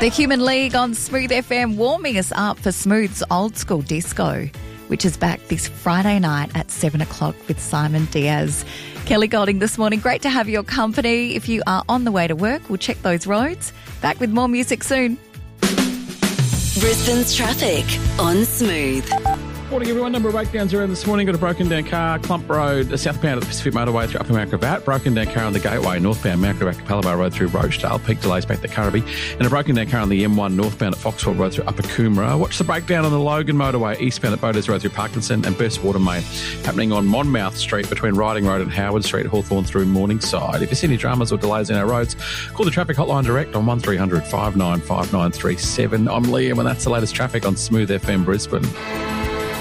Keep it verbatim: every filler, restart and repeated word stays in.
The Human League on Smooth F M warming us up for Smooth's Old School Disco, which is back this Friday night at seven o'clock with Simon Diaz. Kelly Golding this morning. Great to have your company. If you are on the way to work, we'll check those roads. Back with more music soon. Brisbane's traffic on Smooth. Morning, everyone. Number of breakdowns around this morning. Got a broken down car, Clump Road, the southbound of the Pacific Motorway through Upper Mount Gravatt. Broken down car on the Gateway, northbound Mount Gravatt Capalaba Road through Rochdale. Peak delays back to Currabee. And a broken down car on the M one northbound at Foxwell Road through Upper Coomera. Watch the breakdown on the Logan Motorway, eastbound at Boaters Road through Parkinson. And burst water main happening on Monmouth Street between Riding Road and Howard Street, Hawthorn through Morningside. If you see any dramas or delays in our roads, call the traffic hotline direct on one three hundred five nine five nine three seven. I'm Liam, and that's the latest traffic on Smooth F M Brisbane.